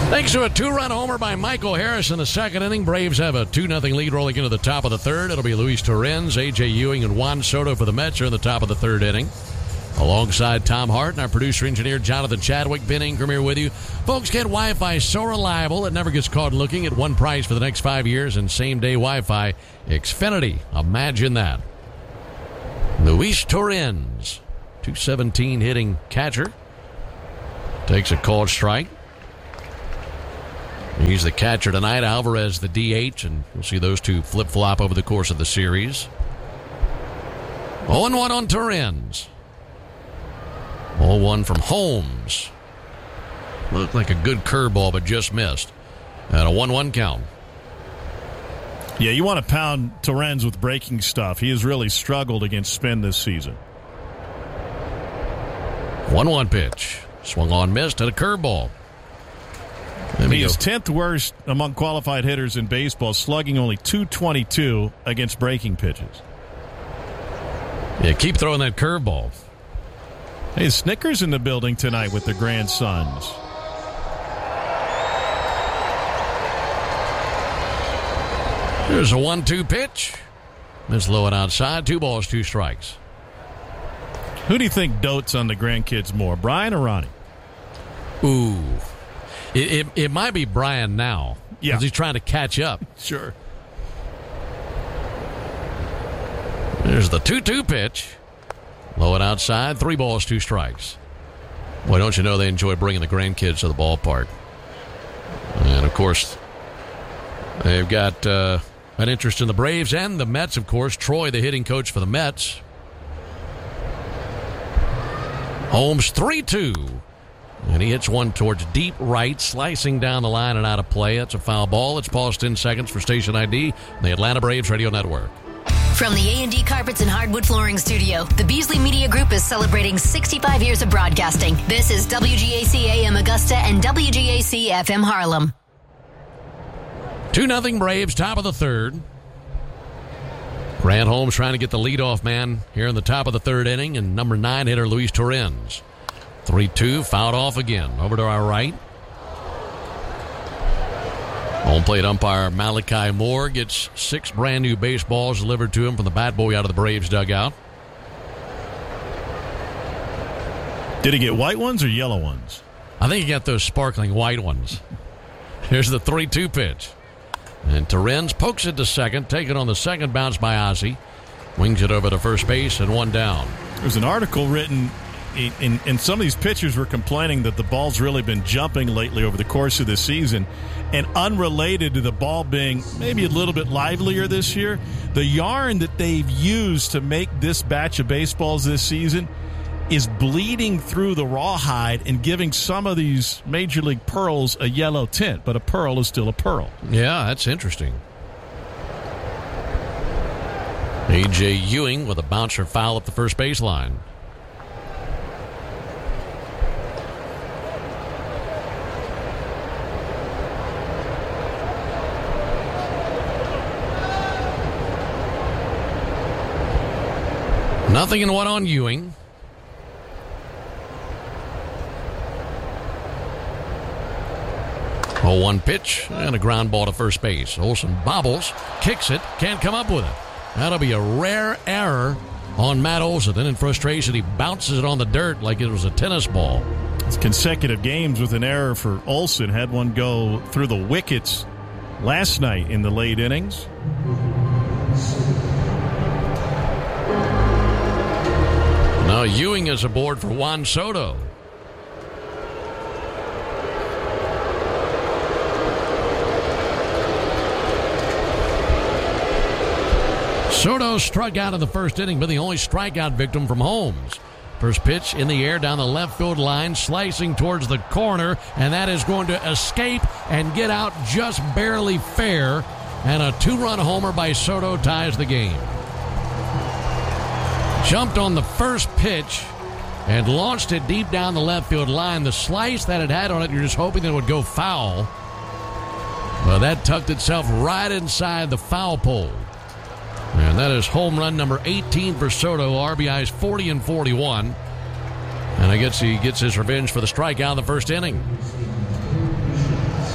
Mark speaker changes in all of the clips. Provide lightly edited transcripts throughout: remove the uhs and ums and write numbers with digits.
Speaker 1: Thanks to a two-run homer by Michael Harris in the second inning, Braves have a 2-0 lead rolling into the top of the third. It'll be Luis Torrens, A.J. Ewing, and Juan Soto for the Mets are in the top of the third inning. Alongside Tom Hart and our producer-engineer Jonathan Chadwick, Ben Ingram here with you. Folks, get Wi-Fi so reliable it never gets caught looking at one price for the next 5 years and same-day Wi-Fi. Xfinity. Imagine that. Luis Torrens, 217 hitting catcher, takes a called strike. He's the catcher tonight. Alvarez the DH, and we'll see those two flip-flop over the course of the series. 0-1 on Torrens. 0-1 from Holmes. Looked like a good curveball, but just missed. At a 1-1 count.
Speaker 2: Yeah, you want to pound Torrens with breaking stuff. He has really struggled against spin this season.
Speaker 1: 1-1 pitch. Swung on, missed, and a curveball.
Speaker 2: He is 10th worst among qualified hitters in baseball, slugging only .222 against breaking pitches.
Speaker 1: Yeah, keep throwing that curveball.
Speaker 2: Hey, Snickers in the building tonight with their grandsons.
Speaker 1: There's a 1-2 pitch. Miss low and outside. 2 balls, 2 strikes.
Speaker 2: Who do you think dotes on the grandkids more, Brian or Ronnie?
Speaker 1: Ooh. It might be Brian now.
Speaker 2: Yeah.
Speaker 1: Because he's trying to catch up.
Speaker 2: Sure.
Speaker 1: There's the 2-2 pitch. Low and outside. 3 balls, 2 strikes. Boy, don't you know they enjoy bringing the grandkids to the ballpark. And, of course, they've got an interest in the Braves and the Mets, of course. Troy, the hitting coach for the Mets. Holmes 3-2. And he hits one towards deep right, slicing down the line and out of play. That's a foul ball. It's paused 10 seconds for Station ID, the Atlanta Braves Radio Network.
Speaker 3: From the A&D Carpets and Hardwood Flooring Studio, the Beasley Media Group is celebrating 65 years of broadcasting. This is WGAC AM Augusta and WGAC FM Harlem.
Speaker 1: 2-0 Braves, top of the third. Grant Holmes trying to get the leadoff man here in the top of the third inning, and number 9 hitter Luis Torrens. 3-2, fouled off again. Over to our right. Home plate umpire Malachi Moore gets 6 brand new baseballs delivered to him from the bat boy out of the Braves dugout.
Speaker 2: Did he get white ones or yellow ones?
Speaker 1: I think he got those sparkling white ones. Here's the 3-2 pitch. And Torrens pokes it to second, taken on the second bounce by Ozzie. Wings it over to first base and 1 down.
Speaker 2: There's an article written, and some of these pitchers were complaining that the ball's really been jumping lately over the course of the season. And unrelated to the ball being maybe a little bit livelier this year, the yarn that they've used to make this batch of baseballs this season is bleeding through the rawhide and giving some of these Major League pearls a yellow tint. But a pearl is still a pearl.
Speaker 1: Yeah, that's interesting. A.J. Ewing with a bouncer foul up the first baseline. Nothing in 1 on Ewing. Oh, 1 pitch and a ground ball to first base. Olsen bobbles, kicks it, can't come up with it. That'll be a rare error on Matt Olsen. Then in frustration, he bounces it on the dirt like it was a tennis ball.
Speaker 2: It's consecutive games with an error for Olsen. Had one go through the wickets last night in the late innings.
Speaker 1: Now Ewing is aboard for Juan Soto. Soto struck out in the first inning, but the only strikeout victim from Holmes. First pitch in the air down the left field line, slicing towards the corner, and that is going to escape and get out just barely fair. And a 2-run homer by Soto ties the game. Jumped on the first pitch and launched it deep down the left field line. The slice that it had on it, you're just hoping that it would go foul. Well, that tucked itself right inside the foul pole. And that is home run number 18 for Soto. RBIs 40 and 41. And I guess he gets his revenge for the strikeout in the first inning.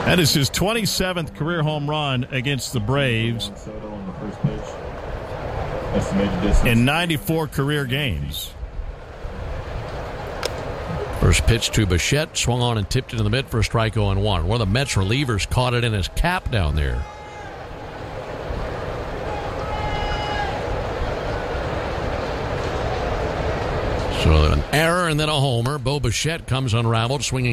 Speaker 2: That is his 27th career home run against the Braves in 94 career games.
Speaker 1: First pitch to Bichette, swung on and tipped into the mid for a strike 0-1. One of the Mets relievers caught it in his cap down there. So an error and then a homer. Bo Bichette comes unraveled, swinging